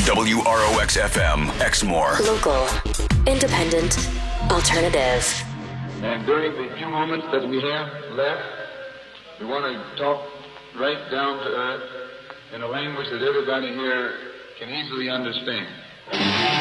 WROX FM, Exmoor. Local, independent, alternative. And during the few moments that we have left, we want to talk right down to earth in a language that everybody here can easily understand.